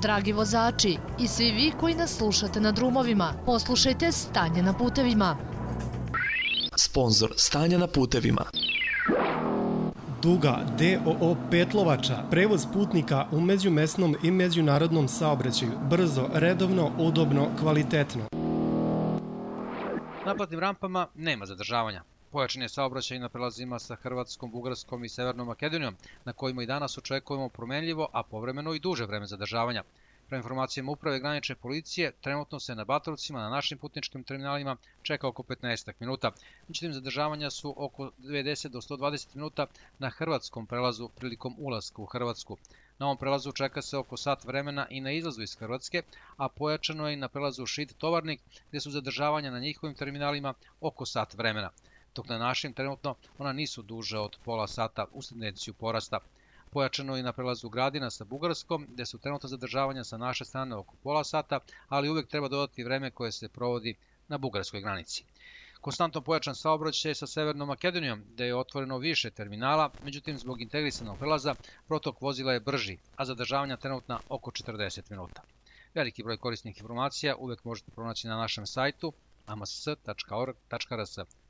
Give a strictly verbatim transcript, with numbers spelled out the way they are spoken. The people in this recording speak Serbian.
Dragi vozači i svi vi koji nas slušate na drumovima, poslušajte Stanje na putevima. Sponzor Stanja na putevima. Duga D O O Petlovača, prevoz putnika u međumesnom i međunarodnom saobraćaju, brzo, redovno, udobno, kvalitetno. Na platnim rampama nema zadržavanja. Pojačan je saobraćaj na prelazima sa Hrvatskom, Bugarskom i Severnom Makedonijom, na kojima i danas očekujemo promenljivo, a povremeno i duže vreme zadržavanja. Prema informacijama Uprave granične policije, trenutno se na Batrovcima na našim putničkim terminalima čeka oko petnaest minuta. Međutim, zadržavanja su oko devedeset do sto dvadeset minuta na hrvatskom prelazu prilikom ulaska u Hrvatsku. Na ovom prelazu čeka se oko sat vremena i na izlazu iz Hrvatske, a pojačano je i na prelazu Šid-Tovarnik, gdje su zadržavanja na njihovim terminalima oko sat vremena. Dok na našim trenutno ona nisu duže od pola sata uz tendenciju porasta. Pojačano je i na prelazu Gradina sa Bugarskom, gdje su trenutno zadržavanja sa naše strane oko pola sata, ali uvijek treba dodati vreme koje se provodi na bugarskoj granici. Konstantno pojačan saobraćaj sa Severnom Makedonijom, gdje je otvoreno više terminala, međutim zbog integrisanog prelaza protok vozila je brži, a zadržavanja trenutna oko četrdeset minuta. Veliki broj korisnih informacija uvijek možete pronaći na našem sajtu a m s tačka org tačka r s.